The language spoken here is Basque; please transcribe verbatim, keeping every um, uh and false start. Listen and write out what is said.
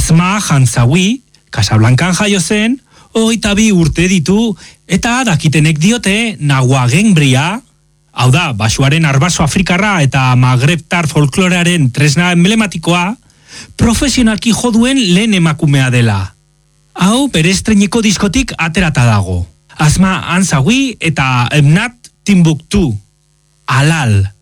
Asma Hansawi, Casablancan jaio zen, hogeita bi urte ditu, eta dakitenek diote nahuagengria, hau da, basuaren arbaso afrikarra eta magrebtar folklorearen tresna emblematikoa, profesionalki joduen lehen emakumea dela. Hau bere estreineko diskotik aterata dago. Asma Hansawi eta Emnat Timbuktu. Halal.